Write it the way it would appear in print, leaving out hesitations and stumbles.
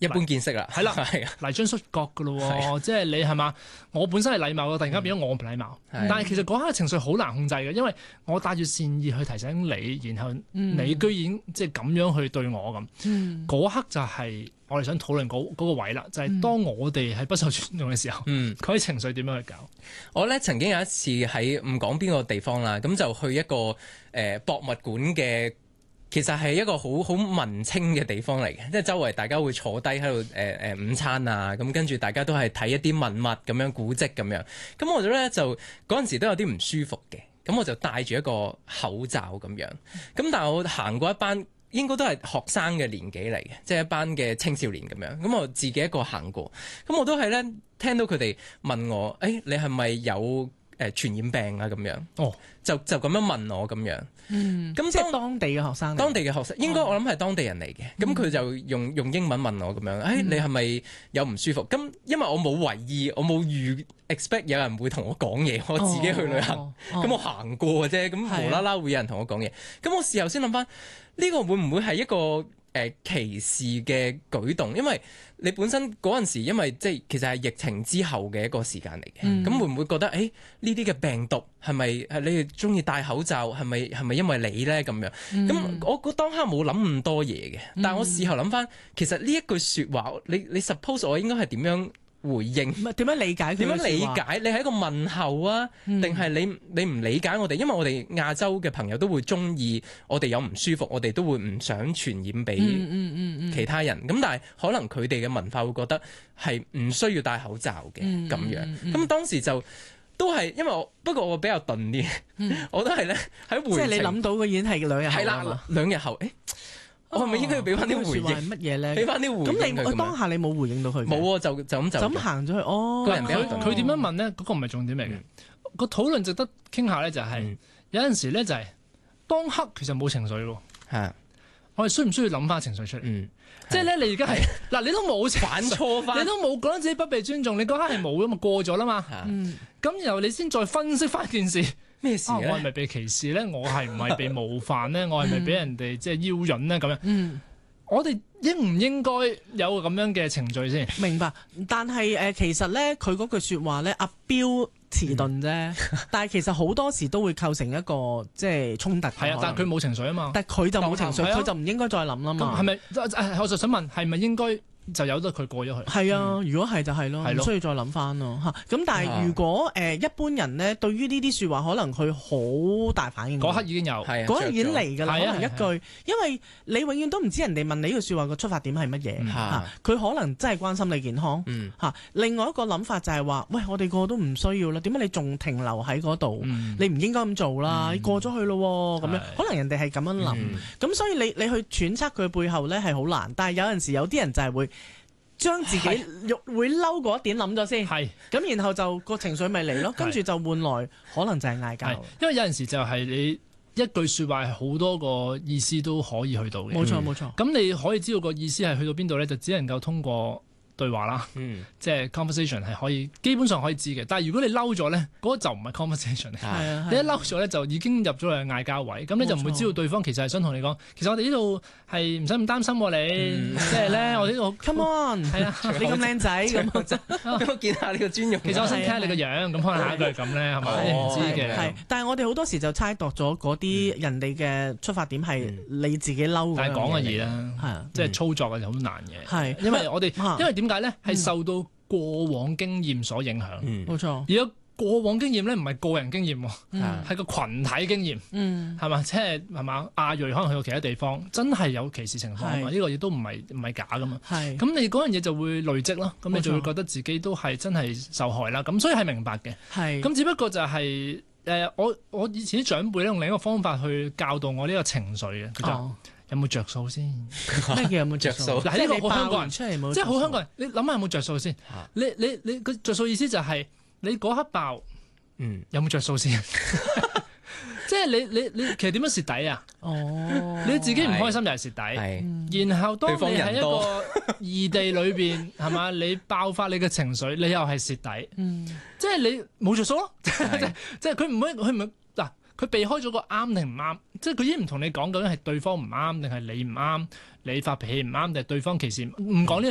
一般見識啦， 係啦， 係啊， 泥漿摔角噶咯喎，即係你係嘛？我本身係禮貌嘅，突然間變咗我唔禮貌。但係其實嗰刻嘅情緒好難控制嘅，因為我帶住善意去提醒你，然後你居然即係咁樣去對我咁。嗰刻就係我哋想討論嗰個位啦，就係當我哋係不受尊重嘅時候，佢啲情緒點樣去搞？ 我咧曾經有一次喺唔講邊個地方啦，咁就去一個博物館嘅。其實係一個好文青嘅地方嚟嘅，即係周圍大家會坐低喺度午餐啊，咁跟住大家都係睇一啲文物咁樣古蹟咁樣。咁我哋咧就嗰陣時都有啲唔舒服嘅，咁我就戴住一個口罩咁樣。咁但係我行過一班應該都係學生嘅年紀嚟嘅，即係一班嘅青少年咁樣。咁我自己一個行過，咁我都係咧聽到佢哋問我：你係咪有傳染病啊？咁樣。哦，就咁樣問我咁樣。咁即係當地嘅學生， 當地嘅學生應該我諗係當地人嚟嘅，咁佢就用英文問我咁樣，你係咪有唔舒服？咁因為我冇為意，我冇預 expect 有人會同我講嘢，我自己去旅行，咁我行過嘅啫，咁無啦啦會有人同我講嘢，咁我事後先諗翻，呢個會唔會係一個歧視嘅舉動？因為你本身嗰陣時，因為即係其實係疫情之後嘅一個時間嚟嘅，咁會唔會覺得呢啲嘅病毒係咪你哋中意戴口罩係咪因為你咧咁樣？咁我當刻冇諗咁多嘢嘅，但係我事後諗翻，其實呢一句説話，你 suppose 我應該係點樣回應？ 唔係點樣理解佢？ 點樣理解？你係一個問候啊，定係你唔理解我哋？因為我哋亞洲嘅朋友都會中意我哋有唔舒服，我哋都會唔想傳染俾其他人。咁但係可能佢哋嘅文化會覺得係唔需要戴口罩嘅咁樣。咁當時就都係因為不過我比較鈍啲，我都係咧喺回程。 即係你諗到嘅已經係2日後係啦，2日後我係咪應該要俾翻啲回應？ 係乜嘢咧？ 俾翻啲回應佢。 咁你當下你冇回應到佢？ 冇喎，就咁行咗去。哦， 個人比較鈍。 佢點樣問咧？嗰個唔係重點嚟嘅。個討論值得傾下咧，就係有陣時咧就係當刻其實冇情緒喎。 係。 我哋需唔需要諗翻情緒出嚟？即係咧，你而家係嗱，你都冇反錯翻， 你都冇覺得自己不被尊重，你嗰刻係冇㗎嘛，過咗啦嘛。咁然後你先再分析翻件事。咩事咧？我係咪被歧視咧？我係唔係被冒犯咧？我係咪俾人哋即係邀引咧？咁樣，我哋應唔應該有個咁樣嘅程序先？ 明白。但係其實咧，佢嗰句説話咧，阿標遲鈍啫。但係其實好多時都會構成一個即係衝突。 係啊，但係佢冇情緒啊嘛。 但係佢就冇情緒，佢就唔應該再諗啦嘛。 係咪？我就想問，係咪應該？就由得佢過咗去。 係啊，如果係就係咯，唔需要再諗翻咯嚇。咁但係如果一般人咧，對於呢啲説話，可能佢好大反應。 嗰刻已經有， 嗰刻已經嚟㗎啦。可能一句，因為你永遠都唔知人哋問你呢句説話個出發點係乜嘢嚇。佢可能真係關心你健康嚇。另外一個諗法就係話，喂，我哋個個都唔需要啦，點解你仲停留喺嗰度？你唔應該咁做啦，過咗去咯咁樣。可能人哋係咁樣諗，咁所以你去揣測佢背後咧係好難。但係有陣時有啲人就係會將自己會嬲嗰一點諗咗先，咁然後就個情緒咪嚟咯，跟住就換來可能就係嗌交。 因為有陣時就係你一句説話係好多個意思都可以去到嘅。 冇錯冇錯。 咁你可以知道個意思係去到邊度咧，就只能夠通過對話啦，即係 conversation 係可以基本上可以知嘅。但係如果你嬲咗咧，嗰個就唔係 conversation。你一嬲咗咧，就已經入咗去嗌交位，咁你就唔會知道對方其實係想同你講，其實我哋呢度係唔使咁擔心喎你，即係咧我呢度 come on， 係啊，你咁靚仔咁， 我見下你個尊容。 其實我想聽下你個樣，咁可能下一句係咁咧，係咪？你唔知嘅。 係，但係我哋好多時就猜度咗嗰啲人哋嘅出發點係你自己嬲。 但係講嘅嘢啦，係即係操作嘅就好難嘅。係，因為我哋因為點解咧？係受到過往經驗所影響。 冇錯。 而家過往經驗咧，唔係個人經驗，係個群體經驗。係嘛？即係嘛？亞裔可能去到其他地方，真係有歧視情況啊嘛？呢個亦都唔係假噶嘛。係。咁你嗰樣嘢就會累積咯，咁你就會覺得自己都係真係受害啦。咁所以係明白嘅。係。咁只不過就係我以前啲長輩咧用另一個方法去教導我呢個情緒嘅。有冇着數先？ 咩叫有冇着數？ 嗱，呢個好香港人出嚟冇， 即係好香港人。你諗下有冇着數先？你個着數意思就係你嗰刻爆，有冇着數先？即係你其實點樣蝕底啊？哦，你自己唔開心就係蝕底。然後當你喺一個異地裏邊係嘛，你爆發你嘅情緒，你又係蝕底。即係你冇着數咯。即係佢唔會。佢避開咗個啱定唔啱，即係佢已經唔同你講究竟係對方唔啱定係你唔啱，你發脾氣唔啱定係對方歧視，唔講呢樣